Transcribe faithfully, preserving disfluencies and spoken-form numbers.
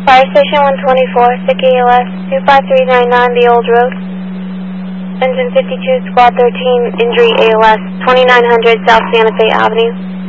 Fire Station one twenty-four, sick A L S, two five three nine nine, the old road. Engine fifty-two, Squad thirteen, injury A L S, twenty-nine hundred South Santa Fe Avenue.